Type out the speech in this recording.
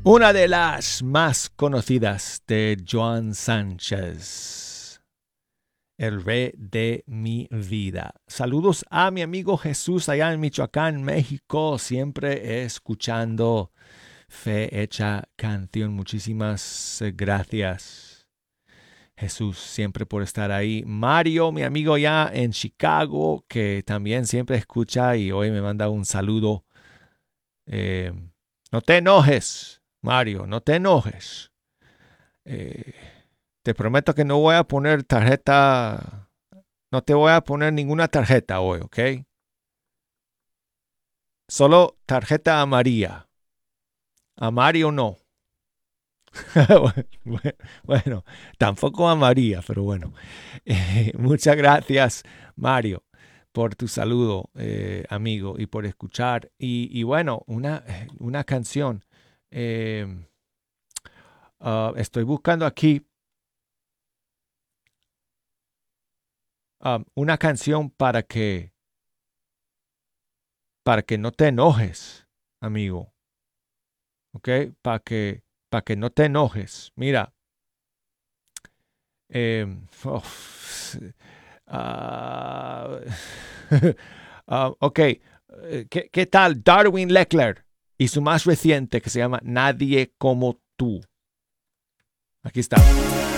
Una de las más conocidas de Joan Sánchez, el rey de mi vida. Saludos a mi amigo Jesús allá en Michoacán, México, siempre escuchando Fe Hecha Canción. Muchísimas gracias, Jesús, siempre por estar ahí. Mario, mi amigo ya en Chicago, que también siempre escucha y hoy me manda un saludo. No te enojes, Mario, no te enojes. Te prometo que no voy a poner tarjeta, no te voy a poner ninguna tarjeta hoy, ¿ok? Solo tarjeta a María. A Mario no. Bueno, tampoco a María, pero bueno. Muchas gracias, Mario, por tu saludo, amigo, y por escuchar. Y bueno, una canción. Estoy buscando aquí una canción para que no te enojes, amigo. ¿Ok? Para que no te enojes. Mira. Eh, oh, ah, ok. ¿Qué tal Darwin Leckler y su más reciente que se llama Nadie como tú? Aquí está.